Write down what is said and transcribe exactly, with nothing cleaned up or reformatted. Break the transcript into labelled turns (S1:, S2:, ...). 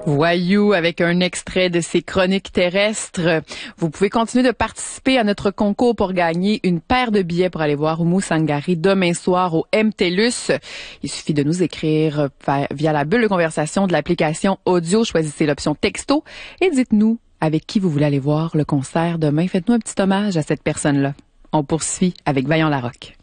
S1: Voyou avec un extrait de ses chroniques terrestres. Vous pouvez continuer de participer à notre concours pour gagner une paire de billets pour aller voir Oumou Sangaré demain soir au M T L U S. Il suffit de nous écrire via la bulle de conversation de l'application audio. Choisissez l'option texto et dites-nous avec qui vous voulez aller voir le concert demain. Faites-nous un petit hommage à cette personne-là. On poursuit avec Vaillant Larocque.